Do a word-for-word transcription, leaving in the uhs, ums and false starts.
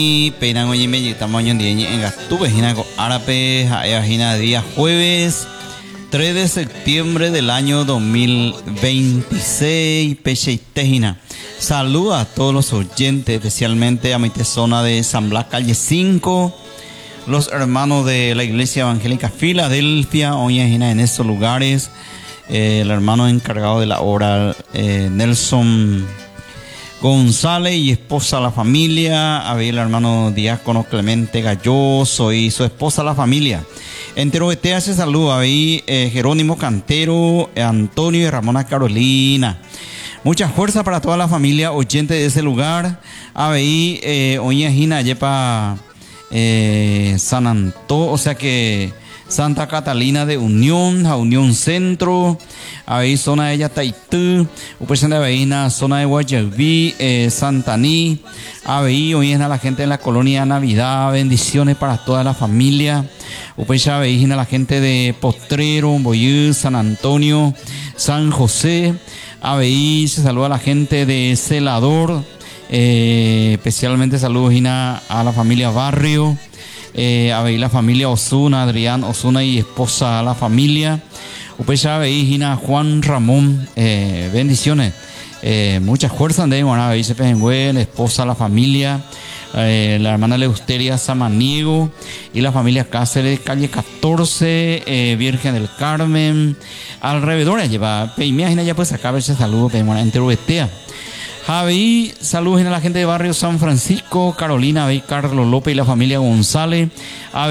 Y peinan oye me estamos en en Gastú, vecina con árabe, vecina día jueves tres de septiembre del año dos mil veintiséis, peche y tejina. Saluda a todos los oyentes, especialmente a mi zona de San Blas, calle cinco, los hermanos de la Iglesia Evangélica Filadelfia, hoy en esos lugares, eh, el hermano encargado de la obra, eh, Nelson González y esposa la familia, había el hermano diácono Clemente Galloso y su esposa la familia. Entero de T H saludo, ahí eh, Jerónimo Cantero, eh, Antonio y Ramona Carolina. Mucha fuerza para toda la familia oyente de ese lugar. Ahí eh, Oña Gina Yepa eh, San Antonio, o sea que Santa Catalina de Unión, a Unión Centro, ahí zona de Yataitú, upesen de Aveina, zona de Guayaví, eh, Santaní, ahí hoy en la gente de la colonia Navidad, bendiciones para toda la familia, upesen ahí en la gente de Potrero, Boyú, San Antonio, San José, ahí se saluda a la gente de Celador, eh, especialmente saludos a la familia Barrio. Eh, a ver la familia Osuna, Adrián Osuna y esposa a la familia. Upecha veígina Juan Ramón, eh, bendiciones, eh, muchas fuerzas de bueno, a dice Pejengüe, la esposa a la familia, eh, la hermana Leusteria Samaniego y la familia Cáceres, calle catorce, eh, Virgen del Carmen, alrededor lleva, imagina ya pues acá ese saludo, pero entero Betea. Javi, saludos a la gente de barrio San Francisco, Carolina, Carlos López y la familia González.